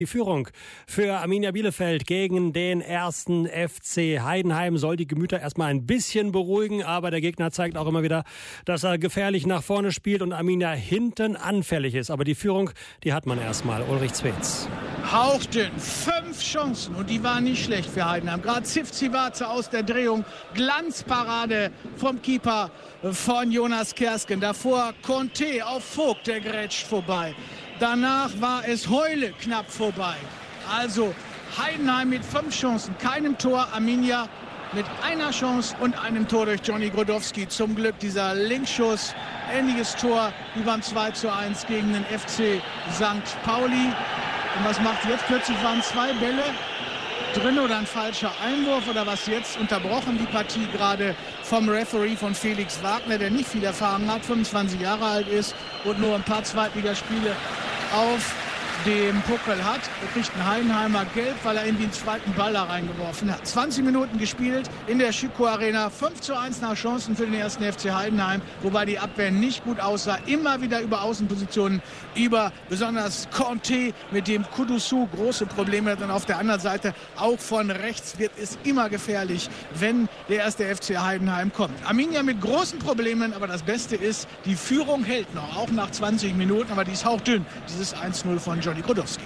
Die Führung für Arminia Bielefeld gegen den ersten FC Heidenheim soll die Gemüter erstmal ein bisschen beruhigen, aber der Gegner zeigt auch immer wieder, dass er gefährlich nach vorne spielt und Arminia hinten anfällig ist. Aber die Führung, die hat man erstmal. Ulrich Zwetz. Hauchten 5 Chancen und die waren nicht schlecht für Heidenheim. Gerade Zivzivaze aus der Drehung, Glanzparade vom Keeper von Jonas Kersken. Davor Conte auf Vogt, der grätscht vorbei. Danach war es Heule knapp vorbei. Also Heidenheim mit 5 Chancen, keinem Tor. Arminia mit einer Chance und einem Tor durch Johnny Grodowski. Zum Glück dieser Linksschuss. Ähnliches Tor wie beim 2:1 gegen den FC St. Pauli. Und was macht jetzt? Plötzlich waren 2 Bälle drin oder ein falscher Einwurf oder was jetzt? Unterbrochen die Partie gerade vom Referee von Felix Wagner, der nicht viel Erfahrung hat, 25 Jahre alt ist und nur ein paar Zweitligaspiele auf dem Puckel hat. Er kriegt einen Heidenheimer Gelb, weil er irgendwie den zweiten Ball da reingeworfen hat. 20 Minuten gespielt in der Schüko Arena. 5:1 nach Chancen für den ersten FC Heidenheim, wobei die Abwehr nicht gut aussah. Immer wieder über Außenpositionen, über besonders Conte, mit dem Kudusu große Probleme hat. Und auf der anderen Seite auch von rechts wird es immer gefährlich, wenn der erste FC Heidenheim kommt. Arminia mit großen Problemen, aber das Beste ist, die Führung hält noch, auch nach 20 Minuten, aber die ist hauchdünn, dieses 1:0 von Johnny Grodowski.